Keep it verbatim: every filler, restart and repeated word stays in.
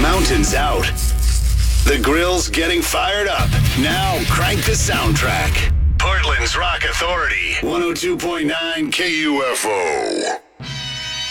mountains out. The grill's getting fired up. Now crank the soundtrack. Portland's Rock Authority. one oh two point nine K U F O.